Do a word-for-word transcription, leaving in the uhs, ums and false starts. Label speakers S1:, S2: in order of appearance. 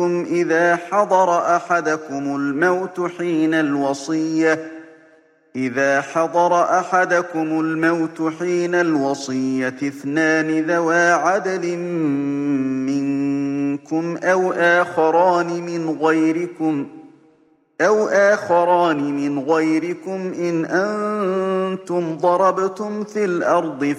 S1: إذا حضر أحدكم الموت حين الوصية إذا حضر أحدكم الموت حين الوصية اثنان ذوا عدل منكم أو آخران من غيركم أو آخران من غيركم إن أنتم ضربتم في الأرض